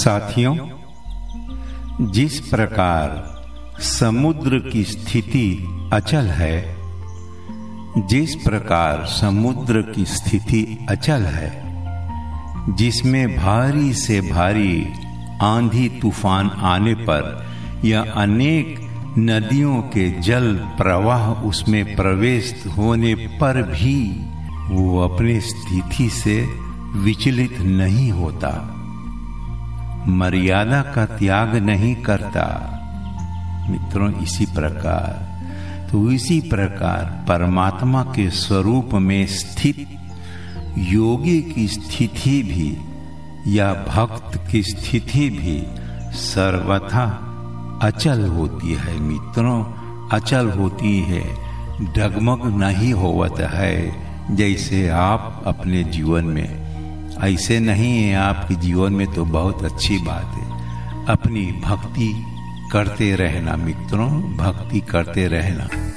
साथियों, जिस प्रकार समुद्र की स्थिति अचल है, जिस प्रकार समुद्र की स्थिति अचल है, जिसमें भारी से भारी आंधी तूफान आने पर या अनेक नदियों के जल प्रवाह उसमें प्रवेश होने पर भी वो अपनी स्थिति से विचलित नहीं होता, मर्यादा का त्याग नहीं करता। मित्रों, इसी प्रकार परमात्मा के स्वरूप में स्थित योगी की स्थिति भी या भक्त की स्थिति भी सर्वथा अचल होती है। मित्रों, अचल होती है, डगमग नहीं होता है जैसे आप अपने जीवन में। ऐसे नहीं है आपके जीवन में तो बहुत अच्छी बात है। अपनी भक्ति करते रहना मित्रों, भक्ति करते रहना।